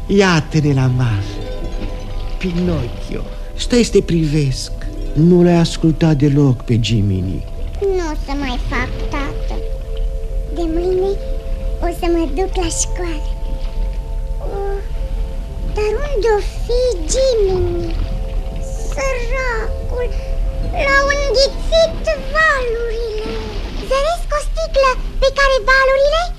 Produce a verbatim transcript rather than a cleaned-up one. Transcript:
Iată-ne la masă. Pinocchio, stai să te privesc. Nu l-ai ascultat deloc pe Jiminy. Nu o să mai fac, tată. De mâine o să mă duc la școală. Oh, dar unde-o fi Jiminy? Săracul, l-au înghițit valurile. Zăresc o sticlă pe care valurile